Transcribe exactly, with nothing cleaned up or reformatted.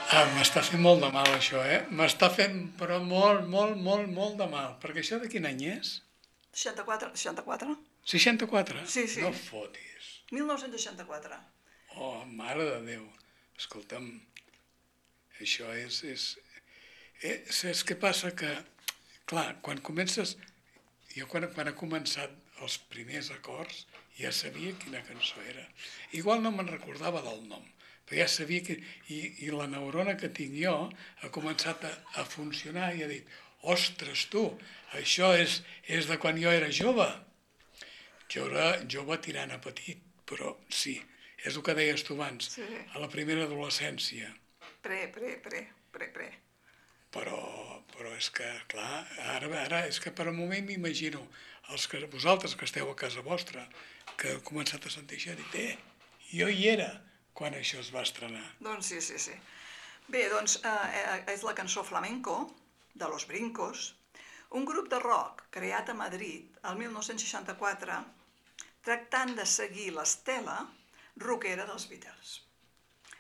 Ah, m'està fent molt de mal això, eh? M'està fent, però molt, molt, molt, molt de mal. Perquè això de quin any és? seixanta-quatre, seixanta-quatre? seixanta-quatre? Sí, sí, No fotis. mil nou-cents seixanta-quatre. Oh, mare de Déu. Escolta'm, això és... és... Eh, saps què passa? Que, clar, quan comences... Jo quan, quan he començat els primers acords ja sabia quina cançó era. Igual no me'n recordava del nom, però ja sabia que... I, i la neurona que tinc jo ha començat a, a funcionar i ha dit, ostres, tu, això és, és de quan jo era jove. Jo era jove tirant a petit, però sí, és el que deies tu abans, Sí, a la primera adolescència. pre, pre, pre, pre, pre. Però, però és que, clar, ara, ara és que per un moment m'imagino els que, vosaltres que esteu a casa vostra, que heu començat a sentir això, dit, eh, jo hi era quan això es va estrenar. Doncs sí, sí, sí. Bé, doncs eh, eh, és la cançó Flamenco, de Los Brincos, un grup de rock creat a Madrid el mil nou-cents seixanta-quatre, tractant de seguir l'estela rockera dels Beatles.